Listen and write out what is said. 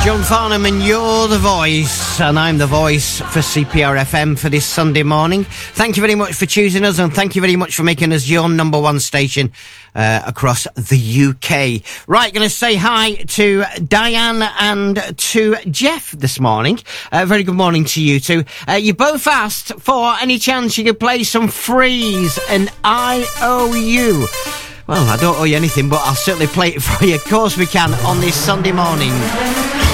John Farnham and You're the Voice, and I'm the voice for CPR FM for this Sunday morning. Thank you very much for choosing us, and thank you very much for making us your number one station across the UK. Right, going to say hi to Diane and to Jeff this morning. Very good morning to you two. You both asked for any chance you could play some Freeze and IOU. Well, I don't owe you anything, but I'll certainly play it for you. Of course we can on this Sunday morning.